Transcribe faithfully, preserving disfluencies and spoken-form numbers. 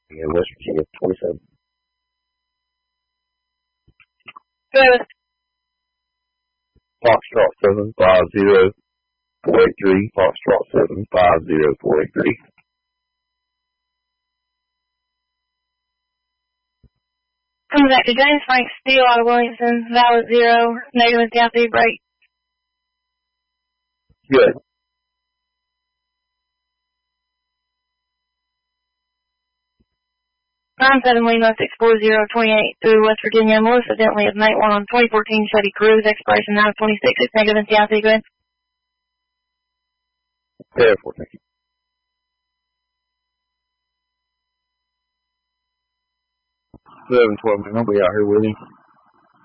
in West Virginia, twenty-seven. Travis. Foxtrot seven five zero four eight three. Foxtrot seven five zero four eight three. Coming back to James Frank Steele out of Williamson, valid zero, negative and Southeast break. Good. nine seven Lima six four zero twenty-eight through West Virginia. Melissa Dentley of night one on twenty fourteen Chevy Cruze, expiration nine twenty-six, it's negative and Southeast, go ahead. Therefore, thank you. seven twelve, man, I'll be out here with him.